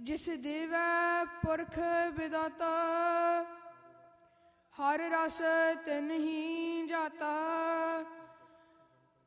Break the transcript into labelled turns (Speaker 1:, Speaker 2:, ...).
Speaker 1: जिस देवै पुरख विदाता हर रस तिन ही